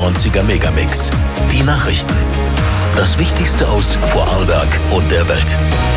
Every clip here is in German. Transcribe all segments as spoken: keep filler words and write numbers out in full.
neunundneunziger Megamix. Die Nachrichten. Das Wichtigste aus Vorarlberg und der Welt.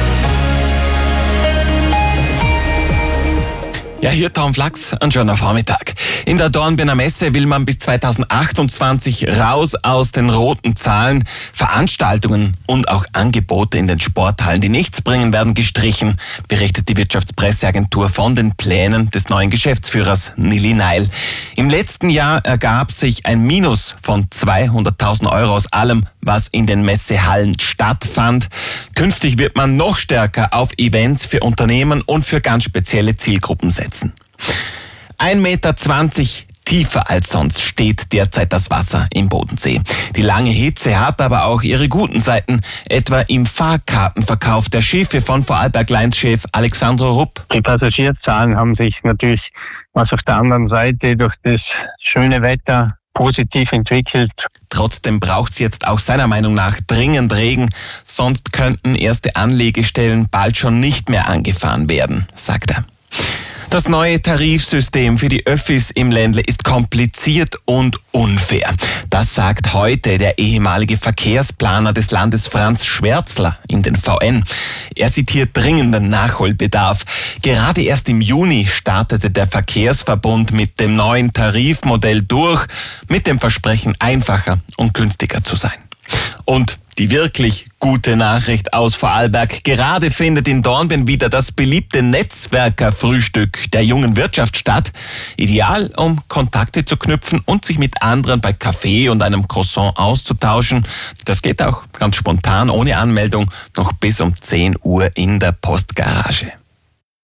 Ja, hier Tom Flachs, ein schöner Vormittag. In der Dornbirner Messe will man bis zweitausendachtundzwanzig raus aus den roten Zahlen. Veranstaltungen und auch Angebote in den Sporthallen, die nichts bringen, werden gestrichen, berichtet die Wirtschaftspresseagentur von den Plänen des neuen Geschäftsführers Nili Neil. Im letzten Jahr ergab sich ein Minus von zweihunderttausend Euro aus allem, was in den Messehallen stattfand. Künftig wird man noch stärker auf Events für Unternehmen und für ganz spezielle Zielgruppen setzen. ein Meter zwanzig tiefer als sonst steht derzeit das Wasser im Bodensee. Die lange Hitze hat aber auch ihre guten Seiten, etwa im Fahrkartenverkauf der Schiffe von Vorarlberg Lines-Chef Alexandro Rupp. Die Passagierzahlen haben sich natürlich, was auf der anderen Seite durch das schöne Wetter positiv entwickelt. Trotzdem braucht es jetzt auch seiner Meinung nach dringend Regen, sonst könnten erste Anlegestellen bald schon nicht mehr angefahren werden, sagt er. Das neue Tarifsystem für die Öffis im Ländle ist kompliziert und unfair. Das sagt heute der ehemalige Verkehrsplaner des Landes Franz Schwärzler in den V N. Er zitiert dringenden Nachholbedarf. Gerade erst im Juni startete der Verkehrsverbund mit dem neuen Tarifmodell durch, mit dem Versprechen, einfacher und günstiger zu sein. Und die wirklich gute Nachricht aus Vorarlberg. Gerade findet in Dornbirn wieder das beliebte Netzwerkerfrühstück der jungen Wirtschaft statt. Ideal, um Kontakte zu knüpfen und sich mit anderen bei Kaffee und einem Croissant auszutauschen. Das geht auch ganz spontan, ohne Anmeldung, noch bis um zehn Uhr in der Postgarage.